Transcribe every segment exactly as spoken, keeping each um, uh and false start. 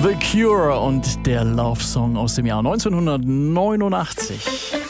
The Cure und der Love-Song aus dem Jahr neunzehnhundertneunundachtzig.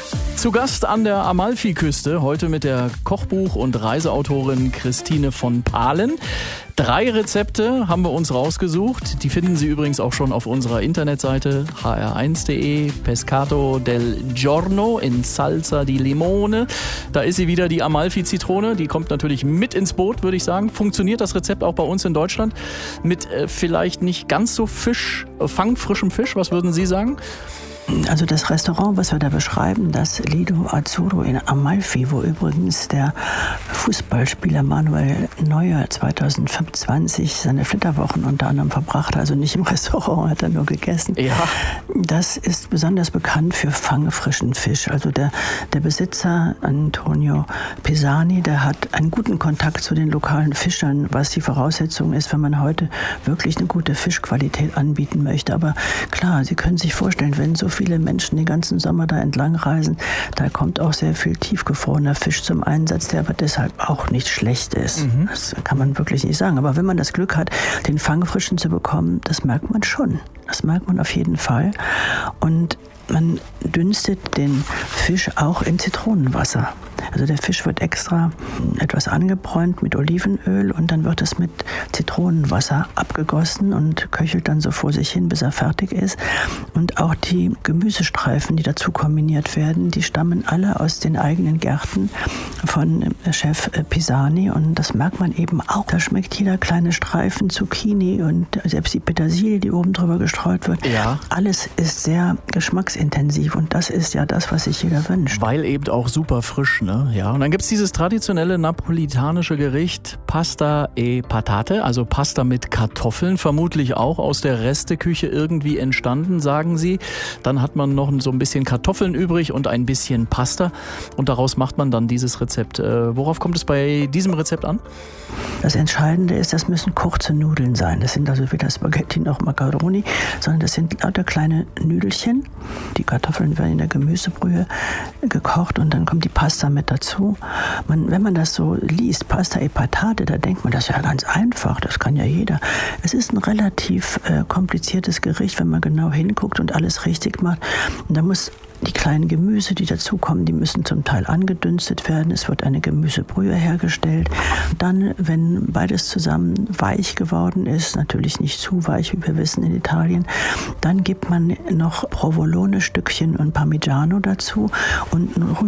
Zu Gast an der Amalfiküste, heute mit der Kochbuch- und Reiseautorin Christine von Palen. Drei Rezepte haben wir uns rausgesucht. Die finden Sie übrigens auch schon auf unserer Internetseite h r eins punkt d e. Pescato del Giorno in Salsa di Limone. Da ist sie wieder, die Amalfi-Zitrone. Die kommt natürlich mit ins Boot, würde ich sagen. Funktioniert das Rezept auch bei uns in Deutschland mit äh, vielleicht nicht ganz so Fisch, äh, fangfrischem Fisch? Was würden Sie sagen? Also das Restaurant, was wir da beschreiben, das Lido Azzurro in Amalfi, wo übrigens der Fußballspieler Manuel Neuer zweitausendfünfundzwanzig seine Flitterwochen unter anderem verbracht, also nicht im Restaurant, hat er nur gegessen. Ja. Das ist besonders bekannt für fangfrischen Fisch. Also der, der Besitzer Antonio Pisani, der hat einen guten Kontakt zu den lokalen Fischern, was die Voraussetzung ist, wenn man heute wirklich eine gute Fischqualität anbieten möchte. Aber klar, Sie können sich vorstellen, wenn so viele Menschen den ganzen Sommer da entlang reisen, da kommt auch sehr viel tiefgefrorener Fisch zum Einsatz, der aber deshalb auch nicht schlecht ist. Mhm. Das kann man wirklich nicht sagen. Aber wenn man das Glück hat, den fangfrischen zu bekommen, das merkt man schon. Das merkt man auf jeden Fall. Und man dünstet den Fisch auch in Zitronenwasser. Also der Fisch wird extra etwas angebräunt mit Olivenöl und dann wird es mit Zitronenwasser abgegossen und köchelt dann so vor sich hin, bis er fertig ist. Und auch die Gemüsestreifen, die dazu kombiniert werden, die stammen alle aus den eigenen Gärten von Chef Pisani und das merkt man eben auch. Da schmeckt jeder kleine Streifen Zucchini und selbst die Petersilie, die oben drüber gestreut wird. Ja. Alles ist sehr geschmacksintensiv und das ist ja das, was sich jeder wünscht. Weil eben auch super frisch, ne? Ja. Und dann gibt es dieses traditionelle napolitanische Gericht Pasta e Patate, also Pasta mit Kartoffeln, vermutlich auch aus der Resteküche irgendwie entstanden, sagen Sie. Dann hat man noch so ein bisschen Kartoffeln übrig und ein bisschen Pasta und daraus macht man dann dieses Rezept. Äh, worauf kommt es bei diesem Rezept an? Das Entscheidende ist, das müssen kurze Nudeln sein. Das sind also weder Spaghetti noch Macaroni, sondern das sind lauter kleine Nüdelchen. Die Kartoffeln werden in der Gemüsebrühe gekocht und dann kommt die Pasta mit dazu. Man, wenn man das so liest, Pasta e Patate, da denkt man, das ist ja ganz einfach, das kann ja jeder. Es ist ein relativ äh, kompliziertes Gericht, wenn man genau hinguckt und alles richtig macht. Und da muss die kleinen Gemüse, die dazukommen, die müssen zum Teil angedünstet werden. Es wird eine Gemüsebrühe hergestellt. Dann, wenn beides zusammen weich geworden ist, natürlich nicht zu weich, wie wir wissen in Italien, dann gibt man noch Provolone-Stückchen und Parmigiano dazu und